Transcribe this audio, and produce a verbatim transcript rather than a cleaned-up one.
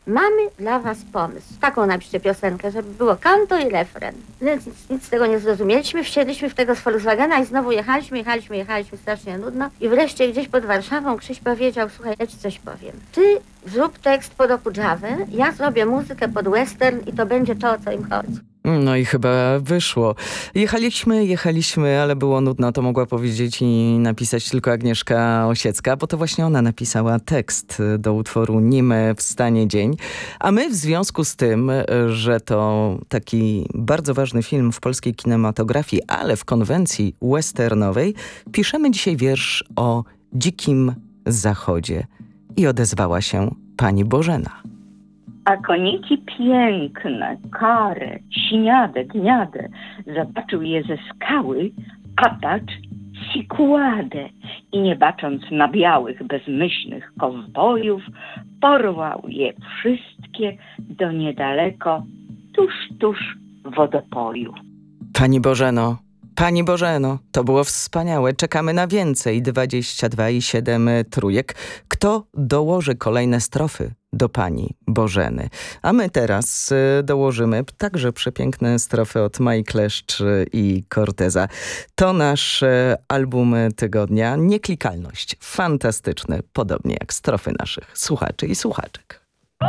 Mamy dla was pomysł. Taką napiszcie piosenkę, żeby było kanto i refren. Więc nic, nic z tego nie zrozumieliśmy. Wsiedliśmy w tego z Volkswagena i znowu jechaliśmy, jechaliśmy, jechaliśmy strasznie nudno. I wreszcie gdzieś pod Warszawą Krzyś powiedział, słuchaj, ja ci coś powiem. Ty zrób tekst pod Okudżawę, ja zrobię muzykę pod western i to będzie to, o co im chodzi. No i chyba wyszło. Jechaliśmy, jechaliśmy, ale było nudno, to mogła powiedzieć i napisać tylko Agnieszka Osiecka, bo to właśnie ona napisała tekst do utworu Nim wstanie dzień. A my w związku z tym, że to taki bardzo ważny film w polskiej kinematografii, ale w konwencji westernowej, piszemy dzisiaj wiersz o dzikim zachodzie. I odezwała się pani Bożena. A koniki piękne, kare, śniade, gniade, zobaczył je ze skały, a patrz, sikładę. I nie bacząc na białych, bezmyślnych kowbojów, porwał je wszystkie do niedaleko, tuż, tuż wodopoju. Pani Bożeno, Pani Bożeno, to było wspaniałe. Czekamy na więcej. dwadzieścia dwa i siedem trójek. Kto dołoży kolejne strofy do Pani Bożeny? A my teraz y, dołożymy także przepiękne strofy od Mai Kleszcz i Corteza. To nasz y, album tygodnia. Nieklikalność. Fantastyczny. Podobnie jak strofy naszych słuchaczy i słuchaczek.